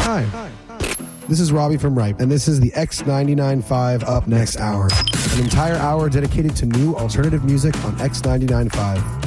Hi. This is Robbie from Ripe, and this is the X99.5 Up Next Hour. An entire hour dedicated to new alternative music on X99.5.